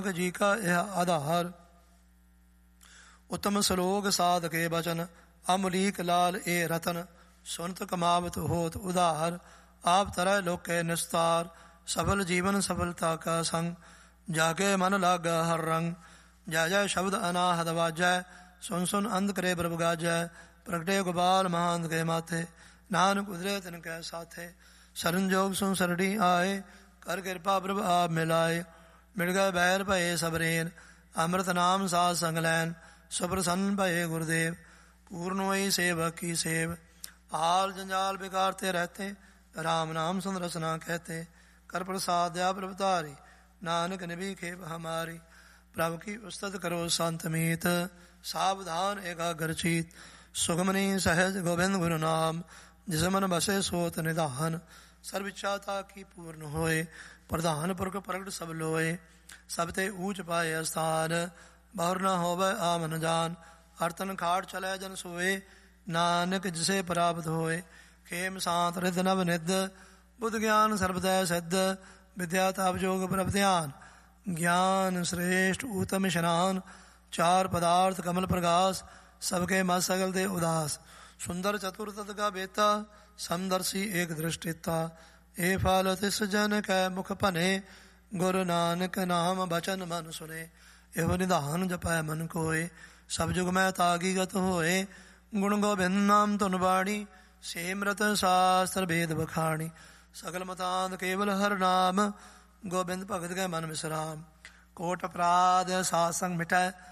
जी का यह आधार। उत्तम श्लोक साध के बचन, अमलीक लाल ए रतन। सुनत कमावत होत उदार, आप तरह लोक के निस्तार। सफल जीवन सफलता का संग, जाके मन लागा हर रंग। जय जय शब्द अनाहद वाजय, सुन सुन अंध करे प्रभ गाजय। प्रगटे गोपाल महांत के माथे, नानक उदरे तिनके साथे। शरण जोग सुन सरणी आए, कर कृपा प्रभ आप मिलाए। मिट गए बैर भये सबरेन, अमृत नाम साध संग लैन। सुप्रसन्न भये गुरुदेव, पूर्ण वही सेवक की सेव। आल जंजाल बिगाड़ते रहते, राम नाम सुन रसना कहते। कर प्रसाद या प्रभ तारी, नानक निभी खेप हमारी। प्रभु की उस्तत करो संत मीत, सावधान एकाग्र चित। सुगमनी सहज गोविंद गुरु नाम, जिस मन बसे सोत निधान। सर्व इच्छा की पूर्ण होए, प्रधान पुरख प्रगट सब लोए। सब ते ऊंच पाए स्थान, बहुर न होवे आमन जान। अर्थन खाट चले जन सोए, नानक जिसे प्राप्त होए। खेम शांत रिद नव निध, बुद्ध ज्ञान सर्वदय सिद्ध। विद्या तप जोग प्रभ ध्यान, ज्ञान श्रेष्ठ उत्तम स्नान। चार पदार्थ कमल प्रकाश, सबके मत सकल दे उदास। सुंदर चतुर तत का बेता, समदर्शी एक दृष्टिता। ए फल तिस जन कै मुख भने, गुरु नानक नाम बचन मन सुने। एहो निधान जपै मन कोय, सब जुग में तागी गत होए। गुण गोबिंद नाम तुन बाणी, सेमरत शास्त्र भेद बखाणी। सकल मतांत केवल हर नाम, गोबिंद भगत के मन विश्राम। कोट अपराध सात संग मिटै,